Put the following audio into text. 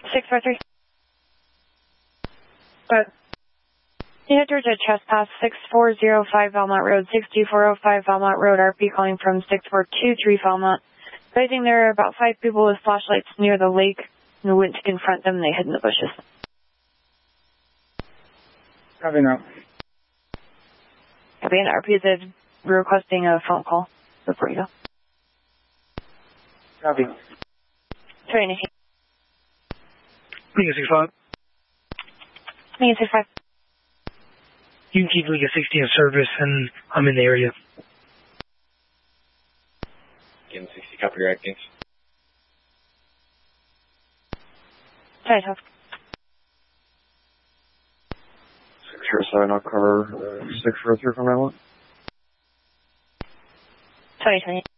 643. But you had towards a trespass 6405 Valmont Road, 6405 Valmont Road, RP calling from 6423 Valmont. I think there are about 5 people with flashlights near the lake, and we went to confront them and they hid in the bushes. Copy now. Copy, and RP is requesting a phone call before you go. Copy. Sorry, Nikki. Liga 65. Liga 65. You can keep Liga 60 in service, and I'm in the area. Liga 60, copy your actions. Sorry, Tough. 607, I'll cover 643 from that one. 2020.